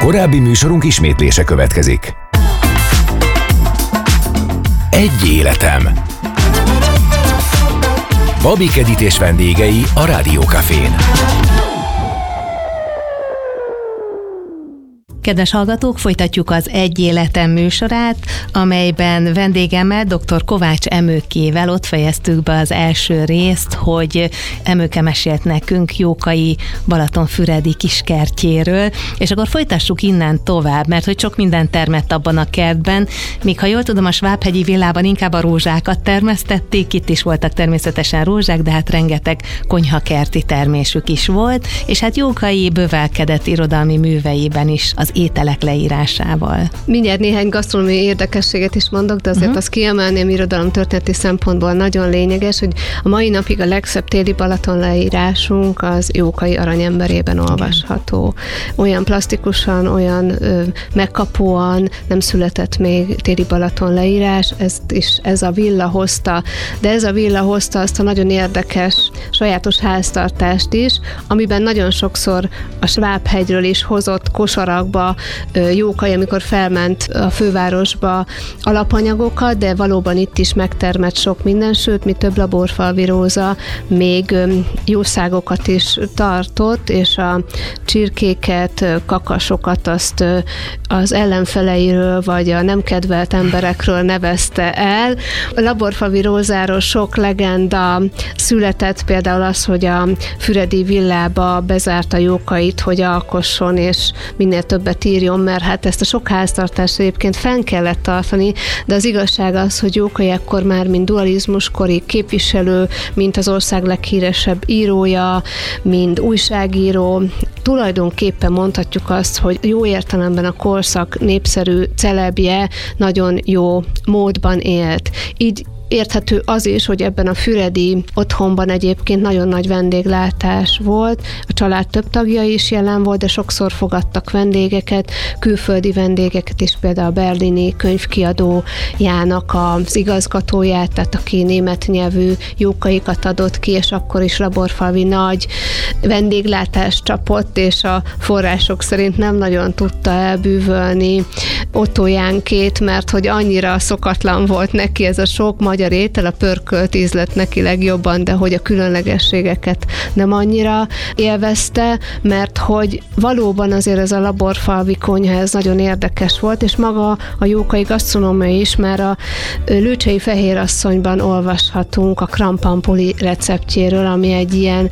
Korábbi műsorunk ismétlése következik. Egy életem. Babik Edit és vendégei a Rádiókafén. Kedves hallgatók, folytatjuk az Egy életem műsorát, amelyben vendégemmel, dr. Kovács Emőkével ott fejeztük be az első részt, hogy Emőke mesélt nekünk Jókai Balatonfüredi kiskertjéről, és akkor folytassuk innen tovább, mert hogy sok minden termett abban a kertben, míg ha jól tudom, a Svábhegyi villában inkább a rózsákat termesztették, itt is voltak természetesen rózsák, de hát rengeteg konyhakerti termésük is volt, és hát Jókai bővelkedett irodalmi műveiben is az ételek leírásával. Mindjárt néhány gasztronómiai érdekességet is mondok, de azért azt kiemelném irodalomtörténeti szempontból nagyon lényeges, hogy a mai napig a legszebb téli Balaton leírásunk az Jókai Aranyemberében olvasható. Olyan plastikusan, olyan megkapóan nem született még téli Balaton leírás, ez a villa hozta, de ez a villa hozta azt a nagyon érdekes sajátos háztartást is, amiben nagyon sokszor a Svábhegyről is hozott kosarakba Jókai, amikor felment a fővárosba alapanyagokat, de valóban itt is megtermett sok minden, sőt, mi több laborfalvi róza még jószágokat is tartott, és a csirkéket, kakasokat azt az ellenfeleiről, vagy a nem kedvelt emberekről nevezte el. A laborfalvi rózáról sok legenda született, például az, hogy a füredi villába bezárta Jókait, hogy alkosson, és minél többet írjon, mert hát ezt a sok háztartást egyébként fenn kellett tartani, de az igazság az, hogy Jókai ekkor már mint dualizmuskori képviselő, mint az ország leghíresebb írója, mint újságíró, tulajdonképpen mondhatjuk azt, hogy jó értelemben a korszak népszerű celebje nagyon jó módban élt. Így érthető az is, hogy ebben a füredi otthonban egyébként nagyon nagy vendéglátás volt, a család több tagja is jelen volt, de sokszor fogadtak vendégeket, külföldi vendégeket is, például a berlini könyvkiadójának az igazgatóját, tehát aki német nyelvű Jókaikat adott ki, és akkor is laborfalvi nagy vendéglátást csapott, és a források szerint nem nagyon tudta elbűvölni Otto Jánkét, mert hogy annyira szokatlan volt neki ez a sok magyar étel, a pörkölt ízlett neki legjobban, de hogy a különlegességeket nem annyira élvezte, mert hogy valóban azért ez a laborfalvi konyha, ez nagyon érdekes volt, és maga a Jókai gasztronómia is, már a Lőcsei Fehérasszonyban olvashatunk a krampampuli receptjéről, ami egy ilyen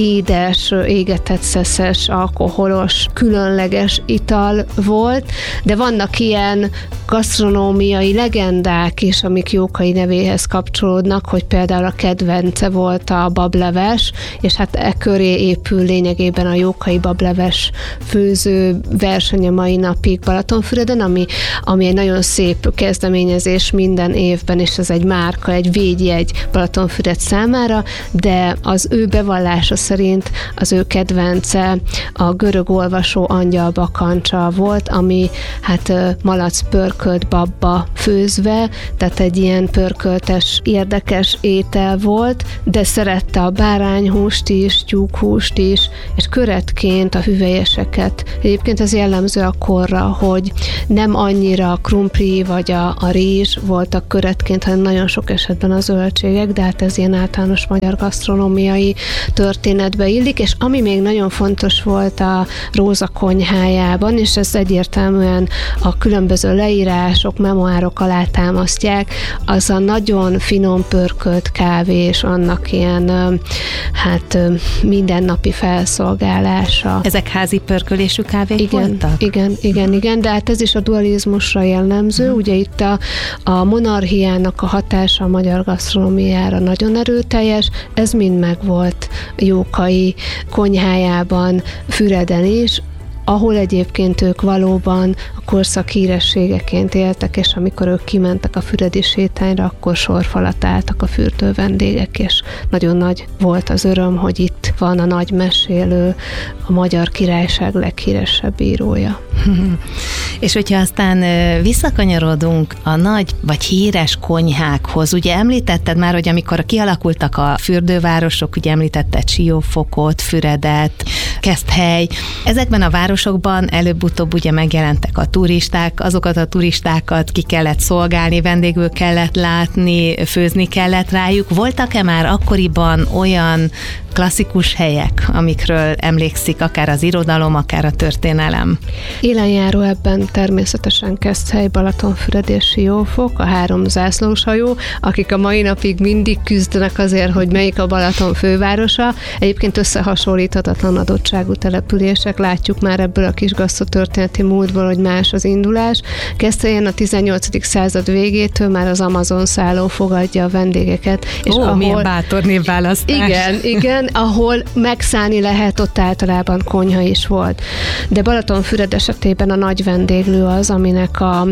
édes, égetett szeszes, alkoholos, különleges ital volt, de vannak ilyen gasztronómiai legendák is, amik Jókai nevéhez kapcsolódnak, hogy például a kedvence volt a bableves, és hát e köré épül lényegében a Jókai bableves főző verseny a mai napig Balatonfüreden, ami egy nagyon szép kezdeményezés minden évben, és ez egy márka, egy védjegy Balatonfüred számára, de az ő bevallása szerint az ő kedvence a görög olvasó angyal bakancsa volt, ami hát malac pörkölt babba főzve, tehát egy ilyen pörköltes, érdekes étel volt, de szerette a bárányhúst is, tyúkhúst is, és köretként a hüvelyeseket. Egyébként ez jellemző a korra, hogy nem annyira a krumpli vagy a rizs voltak köretként, hanem nagyon sok esetben a zöldségek, de hát ez ilyen általános magyar gasztronómiai történetbe illik, és ami még nagyon fontos volt a Róza konyhájában, és ez egyértelműen a különböző leírások, memoárok alátámasztják, az a nagyon finom pörkölt kávé, és annak ilyen mindennapi felszolgálása. Ezek házi pörkölésű kávék voltak? Igen, de hát ez is a dualizmusra jellemző. Ugye itt a monarchiának a hatása a magyar gasztronómiára nagyon erőteljes, ez mind megvolt Jókai konyhájában, Füreden is, ahol egyébként ők valóban a korszak hírességeként éltek, és amikor ők kimentek a füredi sétányra, akkor sorfalat álltak a fürdő vendégek, és nagyon nagy volt az öröm, hogy itt van a nagy mesélő, a Magyar Királyság leghíresebb írója. És hogyha aztán visszakanyarodunk a nagy vagy híres konyhákhoz, ugye említetted már, hogy amikor kialakultak a fürdővárosok, ugye említetted Siófokot, Füredet, Keszthely. Ezekben a városokban előbb-utóbb ugye megjelentek a turisták, azokat a turistákat ki kellett szolgálni, vendégül kellett látni, főzni kellett rájuk. Voltak-e már akkoriban olyan klasszikus helyek, amikről emlékszik akár az irodalom, akár a történelem? Élenjáró ebben természetesen Keszthely, Balatonfüred és Siófok, a 3 zászlós hajó, akik a mai napig mindig küzdenek azért, hogy melyik a Balaton fővárosa. Egyébként összehasonlíthatatlan adottságú települések, látjuk már ebből a kis gasztrotörténeti múltból, hogy más az indulás. Keszthelyen a 18. század végétől már az Amazon szálló fogadja a vendégeket. És milyen bátor névválasztás. Igen, ahol megszállni lehet, ott általában konyha is volt. De Balatonfüred esetében a nagy vendéglő az, aminek az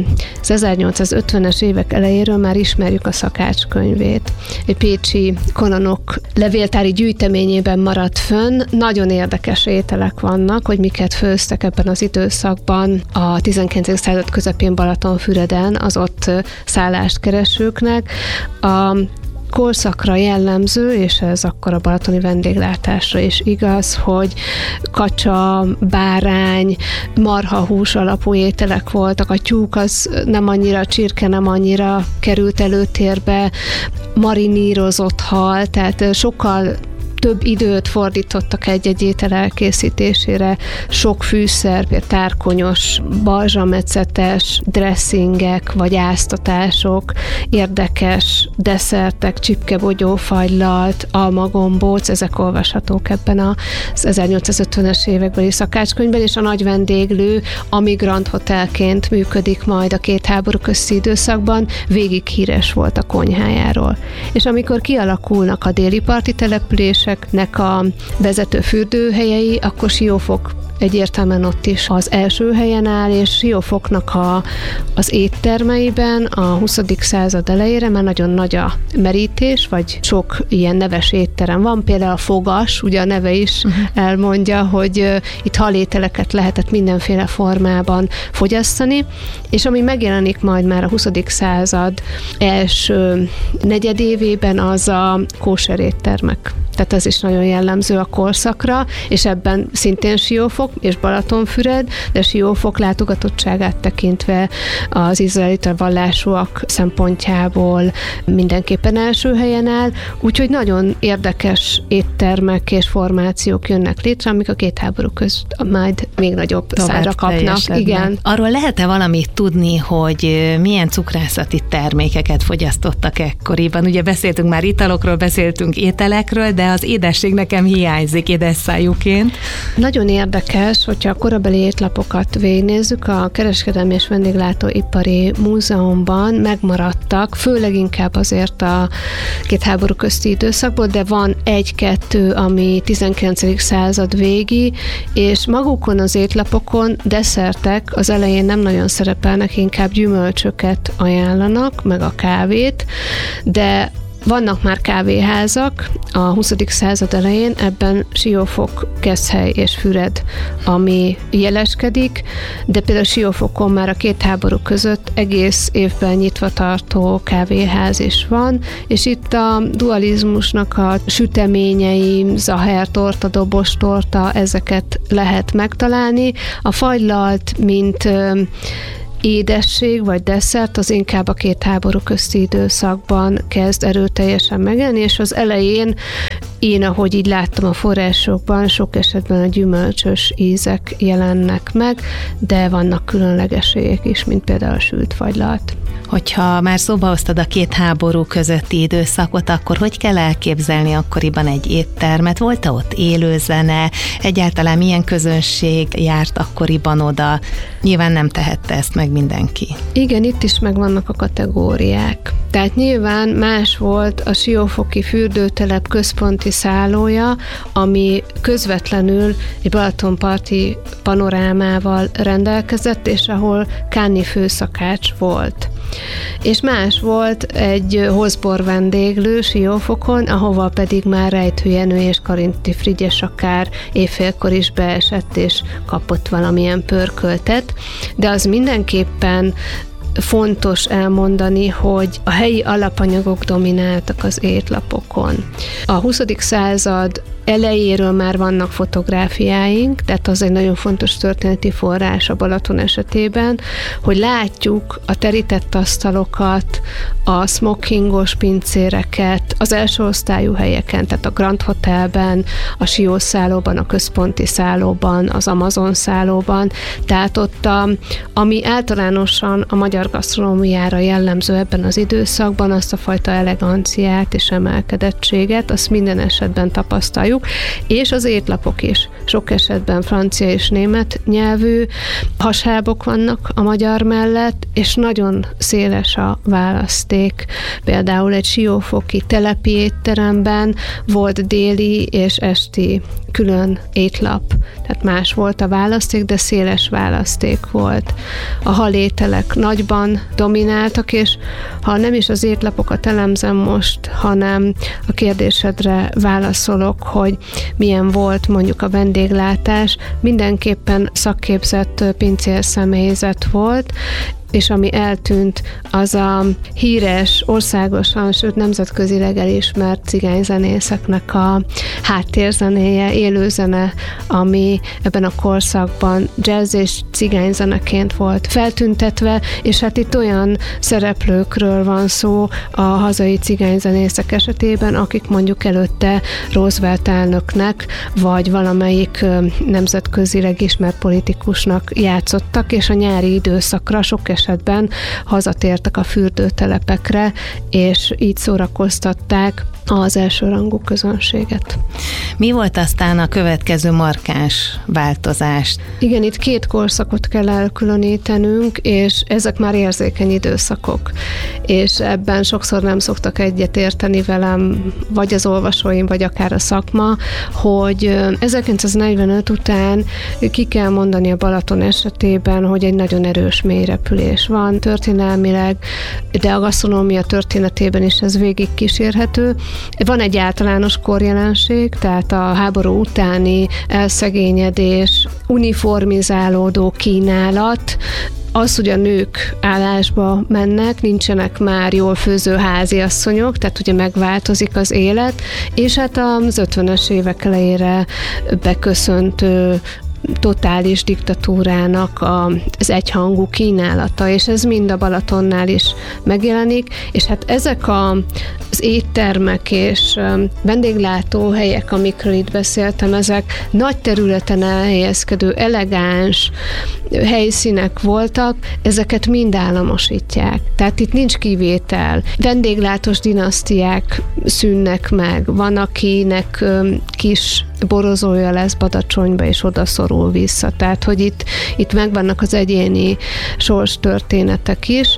1850-es évek elejéről már ismerjük a szakácskönyvét. Egy pécsi kanonok levéltári gyűjteményében maradt fönn. Nagyon érdekes ételek vannak, hogy miket főztek ebben az időszakban a 19. század közepén Balatonfüreden az ott szállást keresőknek. A korszakra jellemző, és ez akkor a balatoni vendéglátásra is igaz, hogy kacsa, bárány, marhahús alapú ételek voltak, a tyúk az nem annyira, a csirke nem annyira került előtérbe, marinírozott hal, tehát sokkal több időt fordítottak egy-egy étel elkészítésére, sok fűszer, például tárkonyos, balzsamecetes dresszingek, vagy áztatások, érdekes desszertek, csipkebogyófagylalt, almagombóc, ezek olvashatók ebben az 1850-es évekbeli szakácskönyvben, és a nagy vendéglő a Migrant Hotelként működik majd a két háború közti időszakban, végig híres volt a konyhájáról. És amikor kialakulnak a déli parti települések, a vezető fürdőhelyei, akkor Siófok egyértelműen ott is az első helyen áll, és Siófoknak az éttermeiben a 20. század elejére már nagyon nagy a merítés, vagy sok ilyen neves étterem van, például a Fogas, ugye a neve is elmondja, hogy itt halételeket lehetett mindenféle formában fogyasztani, és ami megjelenik majd már a 20. század első negyedévében, az a kóser éttermek. Tehát ez is nagyon jellemző a korszakra, és ebben szintén Siófok és Balatonfüred, de Siófok látogatottságát tekintve az izraelita vallásúak szempontjából mindenképpen első helyen áll, úgyhogy nagyon érdekes éttermek és formációk jönnek létre, amik a két háború között majd még nagyobb szára kapnak. Igen. Arról lehet-e valamit tudni, hogy milyen cukrászati termékeket fogyasztottak ekkoriban? Ugye beszéltünk már italokról, beszéltünk ételekről, de az édesség nekem hiányzik édesszájúként. Nagyon érdekes, hogyha a korabeli étlapokat végignézzük, a Kereskedelmi és Vendéglátóipari Múzeumban megmaradtak, főleg inkább azért a két háború közti időszakból, de van 1-2, ami 19. század végi, és magukon az étlapokon desszertek az elején nem nagyon szerepelnek, inkább gyümölcsöket ajánlanak, meg a kávét, de vannak már kávéházak a 20. század elején, ebben Siófok, Keszthely és Füred, ami jeleskedik, de például Siófokon már a két háború között egész évben nyitva tartó kávéház is van, és itt a dualizmusnak a süteményei, zahertorta, dobostorta, ezeket lehet megtalálni. A fagylalt, mint édesség vagy desszert, az inkább a két háború közti időszakban kezd erőteljesen megjelenni, és az elején én, ahogy így láttam a forrásokban, sok esetben a gyümölcsös ízek jelennek meg, de vannak különlegességek is, mint például a sült fagylalt. Hogyha már szóba hoztad a két háború közötti időszakot, akkor hogy kell elképzelni akkoriban egy éttermet? Volt-e ott élőzene? Egyáltalán milyen közönség járt akkoriban oda? Nyilván nem tehette ezt meg mindenki. Igen, itt is megvannak a kategóriák. Tehát nyilván más volt a siófoki fürdőtelep központi szállója, ami közvetlenül egy balatonparti panorámával rendelkezett, és ahol Kánni főszakács volt. és más volt egy hoszbor vendéglő Siófokon, ahova pedig már Rejtő Jenő és Karinti Frigyes akár éjfélkor is beesett, és kapott valamilyen pörköltet, de az mindenképpen fontos elmondani, hogy a helyi alapanyagok domináltak az étlapokon. A 20. század elejéről már vannak fotográfiáink, tehát az egy nagyon fontos történeti forrás a Balaton esetében, hogy látjuk a terített asztalokat, a smokingos pincéreket, az első osztályú helyeken, tehát a Grand Hotelben, a Sió szállóban, a központi szállóban, az Amazon szállóban, tehát ott ami általánosan a magyar gasztronómiára jellemző ebben az időszakban, azt a fajta eleganciát és emelkedettséget, azt minden esetben tapasztaljuk, és az étlapok is. Sok esetben francia és német nyelvű hasábok vannak a magyar mellett, és nagyon széles a választék. Például egy siófoki telepi étteremben volt déli és esti külön étlap, tehát más volt a választék, de széles választék volt. A halételek nagyban domináltak, és ha nem is az étlapokat elemzem most, hanem a kérdésedre válaszolok, hogy milyen volt mondjuk a vendéglátás, mindenképpen szakképzett pincérszemélyzet volt, és ami eltűnt, az a híres, országosan, sőt nemzetközileg elismert cigányzenészeknek a háttérzenéje, élőzene, ami ebben a korszakban jazz és cigányzeneként volt feltüntetve, és hát itt olyan szereplőkről van szó a hazai cigányzenészek esetében, akik mondjuk előtte Roosevelt elnöknek, vagy valamelyik nemzetközileg ismert politikusnak játszottak, és a nyári időszakra sok esetben hazatértek a fürdőtelepekre, és így szórakoztatták az elsőrangú közönséget. Mi volt aztán a következő markáns változás? Igen, itt két korszakot kell elkülönítenünk, és ezek már érzékeny időszakok. És ebben sokszor nem szoktak egyetérteni velem, vagy az olvasóim, vagy akár a szakma, hogy 1945 után ki kell mondani a Balaton esetében, hogy egy nagyon erős mélyrepülés van történelmileg, de a gasztronómia történetében is ez végig kísérhető. Van egy általános korjelenség, tehát a háború utáni elszegényedés, uniformizálódó kínálat, az, hogy a nők állásba mennek, nincsenek már jól főző háziasszonyok, tehát ugye megváltozik az élet, és hát az 50-es évek elejére beköszöntő totális diktatúrának az egyhangú kínálata, és ez mind a Balatonnál is megjelenik, és hát ezek az éttermek és vendéglátóhelyek, amikről itt beszéltem, ezek nagy területen elhelyezkedő, elegáns helyszínek voltak, ezeket mind államosítják. Tehát itt nincs kivétel. Vendéglátós dinasztiák szűnnek meg. Van, akinek kis borozója lesz Badacsonyba, és oda szorul vissza. Tehát, hogy itt megvannak az egyéni sorstörténetek is,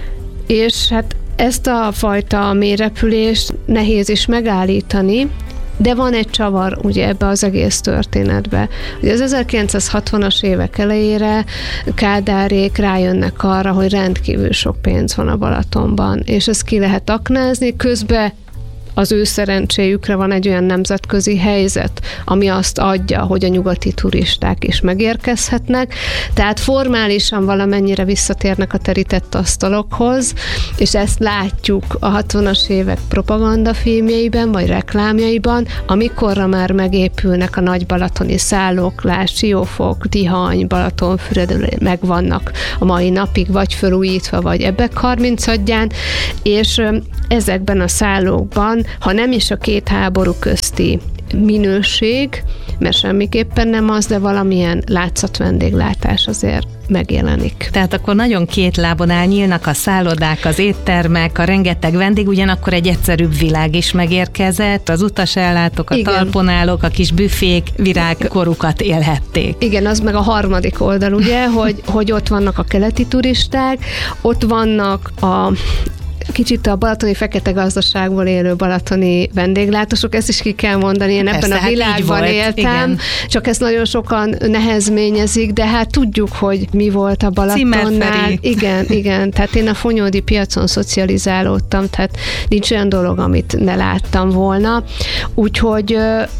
és hát ezt a fajta mélyrepülést nehéz is megállítani, de van egy csavar ugye ebbe az egész történetbe. Ugye az 1960-as évek elejére Kádárék rájönnek arra, hogy rendkívül sok pénz van a Balatonban, és ezt ki lehet aknázni, közben az ő szerencséjükre van egy olyan nemzetközi helyzet, ami azt adja, hogy a nyugati turisták is megérkezhetnek, tehát formálisan valamennyire visszatérnek a terített asztalokhoz, és ezt látjuk a 60-as évek propagandafilmjeiben, vagy reklámjaiban, amikorra már megépülnek a nagy balatoni szállók, lásd, Siófok, Tihany, Balatonfüred megvannak a mai napig, vagy felújítva, vagy Ebbek 36-ján, és ezekben a szállókban, ha nem is a két háború közti minőség, mert semmiképpen nem az, de valamilyen látszat vendéglátás azért megjelenik. Tehát akkor nagyon két lábon áll, nyílnak a szállodák, az éttermek, a rengeteg vendég, ugyanakkor egy egyszerűbb világ is megérkezett, az utasellátók, a talpon állók, a kis büfék virágkorukat élhették. Igen, az meg a harmadik oldal, ugye, hogy ott vannak a keleti turisták, ott vannak a kicsit a balatoni fekete gazdaságból élő balatoni vendéglátósok, ezt is ki kell mondani, én ebben a világban éltem, igen. Csak ezt nagyon sokan nehezményezik, de hát tudjuk, hogy mi volt a Balatonnál. Igen, tehát én a Fonyódi piacon szocializálódtam, tehát nincs olyan dolog, amit ne láttam volna. Úgyhogy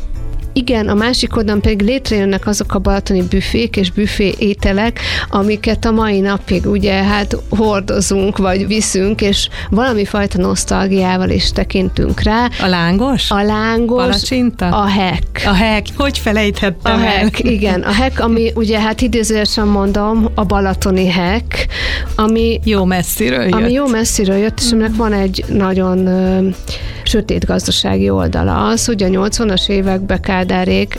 igen, a másik oldalon pedig létrejönnek azok a balatoni büfék és büfé ételek, amiket a mai napig ugye hát hordozunk, vagy viszünk, és valami fajta nosztalgiával is tekintünk rá. A lángos? A lángos. Palacsinta? A hek. A hek. Hogy felejthettem el? A hek, igen. A hek, ami ugye hát idézőesen mondom, a balatoni hek, ami jó messziről jött. És aminek van egy nagyon sötét gazdasági oldala. Az, hogy a 80-as években Kádárék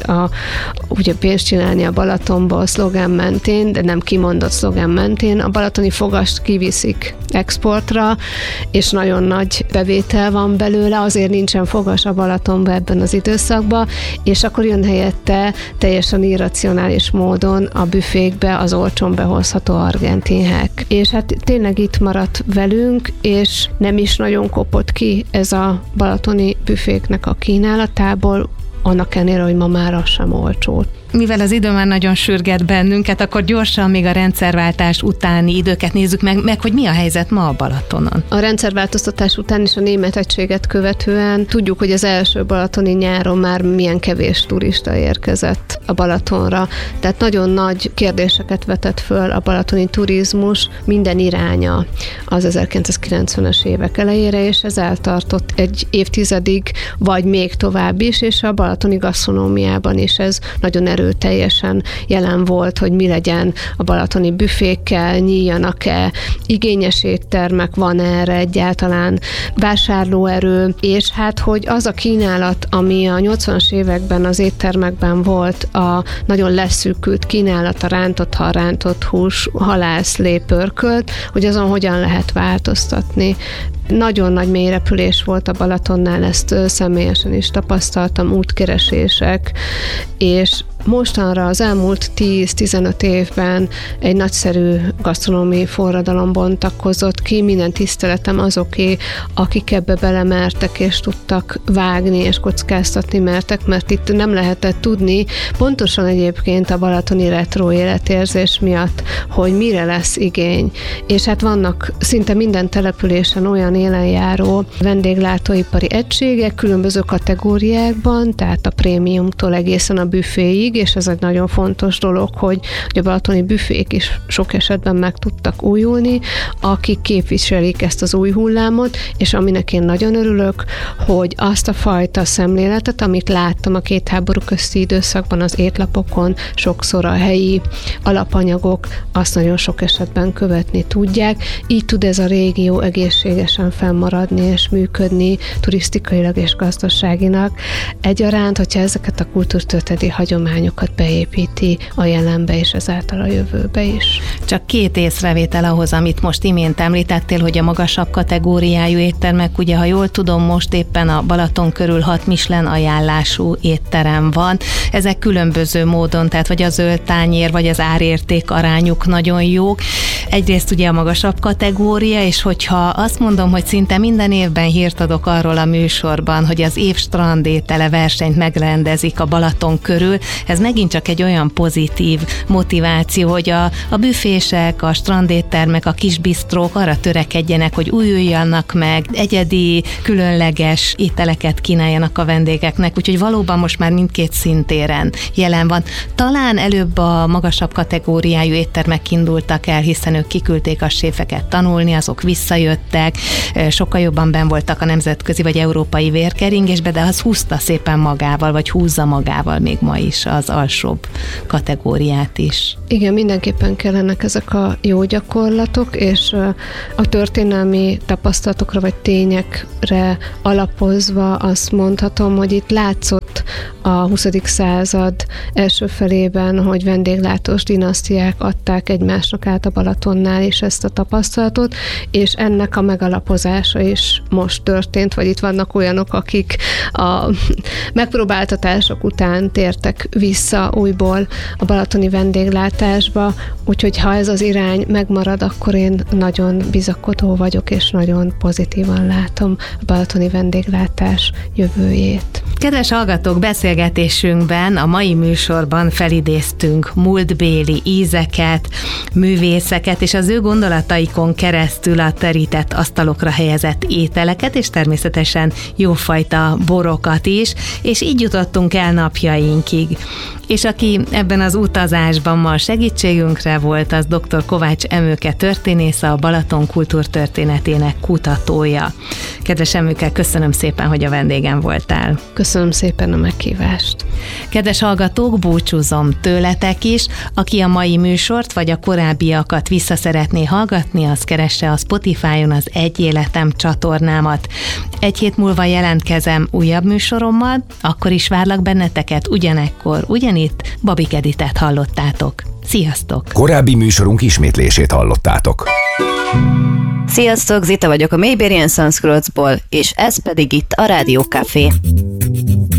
ugye pénzt csinálni a Balatonból szlogán mentén, de nem kimondott szlogán mentén, a balatoni fogast kiviszik exportra, és nagyon nagy bevétel van belőle, azért nincsen fogas a Balatonban ebben az időszakban, és akkor jön helyette teljesen irracionális módon a büfékbe az olcsón behozható argentin hek. És hát tényleg itt maradt velünk, és nem is nagyon kopott ki ez a balatoni büféknek a kínálatából, annak ellenére, hogy ma már az sem olcsó. Mivel az idő már nagyon sürget bennünket, akkor gyorsan még a rendszerváltás utáni időket nézzük meg, hogy mi a helyzet ma a Balatonon. A rendszerváltoztatás után és a német egységet követően tudjuk, hogy az első balatoni nyáron már milyen kevés turista érkezett a Balatonra. Tehát nagyon nagy kérdéseket vetett föl a balatoni turizmus minden iránya az 1990-es évek elejére, és ez eltartott egy évtizedig, vagy még tovább is, és a balatoni gasztronómiában is ez nagyon erőteljesen jelen volt, hogy mi legyen a balatoni büfékkel, nyíljanak-e, igényes éttermek, van erre egyáltalán vásárlóerő, és hát, hogy az a kínálat, ami a 80-as években az éttermekben volt, a nagyon leszűkült kínálat, a rántott hal, rántott hús, halászlé, pörkölt, hogy azon hogyan lehet változtatni. Nagyon nagy mélyrepülés volt a Balatonnál, ezt személyesen is tapasztaltam, útkeresések, és mostanra az elmúlt 10-15 évben egy nagyszerű gasztronómiai forradalom bontakozott ki, minden tiszteletem azoké, akik ebbe belemertek és tudtak vágni és kockáztatni mertek, mert itt nem lehetett tudni, pontosan egyébként a balatoni retro életérzés miatt, hogy mire lesz igény. És hát vannak szinte minden településen olyan élenjáró vendéglátóipari egységek, különböző kategóriákban, tehát a prémiumtól egészen a büféig, és ez egy nagyon fontos dolog, hogy a balatoni büfék is sok esetben meg tudtak újulni, akik képviselik ezt az új hullámot, és aminek én nagyon örülök, hogy azt a fajta szemléletet, amit láttam a két háború közti időszakban az étlapokon, sokszor a helyi alapanyagok azt nagyon sok esetben követni tudják, így tud ez a régió egészségesen fennmaradni és működni turisztikailag és gazdaságinak. Egyaránt, hogyha ezeket a kultúrtörténeti hagyományokat beépíti a jelenbe és ezáltal a jövőbe is. Csak két észrevétel ahhoz, amit most imént említettél, hogy a magasabb kategóriájú éttermek, ugye ha jól tudom, most éppen a Balaton körül 6 Michelin ajánlású étterem van. Ezek különböző módon, tehát vagy a zöld tányér, vagy az árérték arányuk nagyon jók. Egyrészt ugye a magasabb kategória, és hogyha azt mondom, hogy szinte minden évben hírt adok arról a műsorban, hogy az év strandétele versenyt megrendezik a Balaton körül, ez megint csak egy olyan pozitív motiváció, hogy a büfések, a strandéttermek, a kis bisztrók arra törekedjenek, hogy újuljanak meg, egyedi, különleges ételeket kínáljanak a vendégeknek, úgyhogy valóban most már mindkét szintéren jelen van. Talán előbb a magasabb kategóriájú éttermek indultak el, hiszen ők kiküldték a séfeket tanulni, azok visszajöttek, sokkal jobban benn voltak a nemzetközi vagy európai vérkeringésbe, de az húzta szépen magával, vagy húzza magával még ma is az alsóbb kategóriát is. Igen, mindenképpen kellenek ezek a jó gyakorlatok, és a történelmi tapasztalatokra vagy tényekre alapozva azt mondhatom, hogy itt látszott a a 20. század első felében, hogy vendéglátós dinasztiák adták egymásnak át a Balatonnál is ezt a tapasztalatot, és ennek a megalapozása is most történt, vagy itt vannak olyanok, akik a megpróbáltatások után tértek vissza újból a balatoni vendéglátásba, úgyhogy ha ez az irány megmarad, akkor én nagyon bizakodó vagyok, és nagyon pozitívan látom a balatoni vendéglátás jövőjét. Kedves hallgatók, beszélgetésünkben a mai műsorban felidéztünk múltbéli ízeket, művészeket, és az ő gondolataikon keresztül a terített asztalokra helyezett ételeket, és természetesen jófajta borokat is, és így jutottunk el napjainkig. És aki ebben az utazásban ma segítségünkre volt, az dr. Kovács Emőke történész, a Balaton kultúrtörténetének kutatója. Kedves Emőke, köszönöm szépen, hogy a vendégem voltál. Köszönöm szépen a meghívást. Kedves hallgatók, búcsúzom tőletek is. Aki a mai műsort vagy a korábbiakat vissza szeretné hallgatni, az keresse a Spotify-on az Egy Életem csatornámat. Egy hét múlva jelentkezem újabb műsorommal, akkor is várlak benneteket ugyanekkor, ugyanitt. Babik Editet hallottátok. Sziasztok! Korábbi műsorunk ismétlését hallottátok. Sziasztok, Zita vagyok a Mayberian Sunscrollsból, és ez pedig itt a Rádió Café.